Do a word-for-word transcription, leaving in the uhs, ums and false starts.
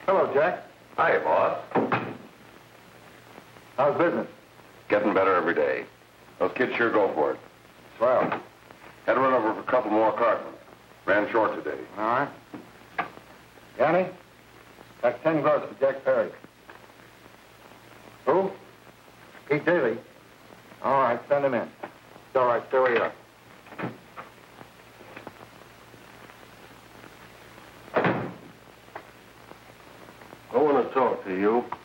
Hello, Jack. Hi, boss. How's business? Getting better every day. Those kids sure go for it. Swell. Had to run over for a couple more cartons. Ran short today. All right. Yanni, that's ten gross for Jack Perry. Who? Pete Daly. All right, send him in. It's all right, stay where you are. I want to talk to you.